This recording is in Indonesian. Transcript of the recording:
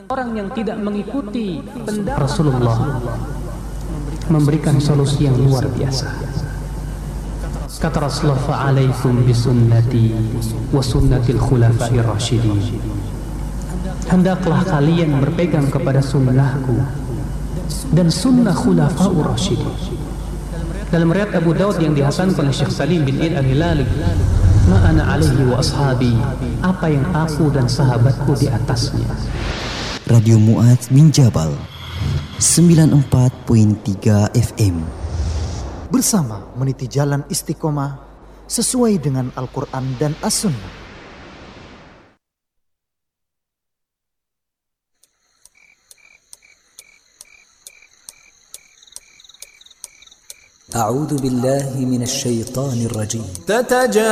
orang yang tidak mengikuti pendapat Rasulullah memberikan solusi yang luar biasa. Kata Rasulullah, "Fa'alaikum bisunnati wa sunnatil khulafa'ir rasyidin." Hendaklah kalian berpegang kepada sunnahku dan sunnah khulafa'ur rasyidin. Dalam riwayat Abu Daud yang dihasankan oleh Syekh Salim bin Id al-Hilali, "Ma ana alaihi wa ashabi," apa yang aku dan sahabatku di atasnya. Radio Mu'adz bin Jabal 94.3 FM. Bersama meniti jalan istiqomah sesuai dengan Al-Quran dan As-Sunnah. أعوذ بالله من الشيطان الرجيم.